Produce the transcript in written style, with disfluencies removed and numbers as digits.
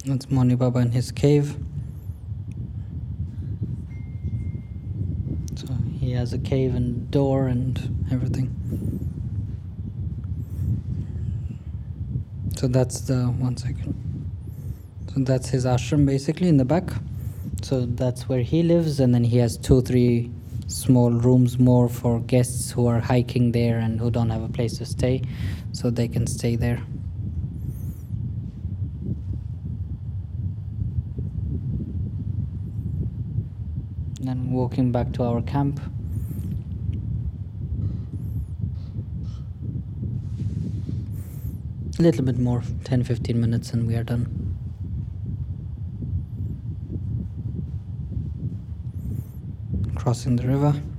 That's Moni Baba in his cave. So he has a cave and door and everything. So that's the 1 second. So that's his ashram basically in the back. So that's where he lives, and then he has 2-3 small rooms more for guests who are hiking there and who don't have a place to stay, so they can stay there. And then walking back to our camp. A little bit more, 10-15 minutes, and we are done. Crossing the river.